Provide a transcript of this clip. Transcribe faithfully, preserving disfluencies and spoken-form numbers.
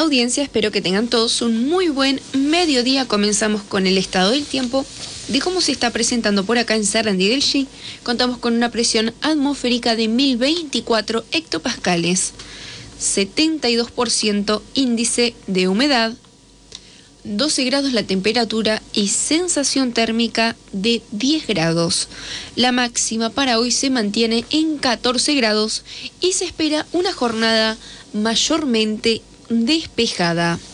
Audiencia, espero que tengan todos un muy buen mediodía. Comenzamos con el estado del tiempo de cómo se está presentando por acá en Sarandí del Chi. Contamos con una presión atmosférica de mil veinticuatro hectopascales, setenta y dos por ciento índice de humedad, doce grados la temperatura y sensación térmica de diez grados. La máxima para hoy se mantiene en catorce grados y se espera una jornada mayormente despejada.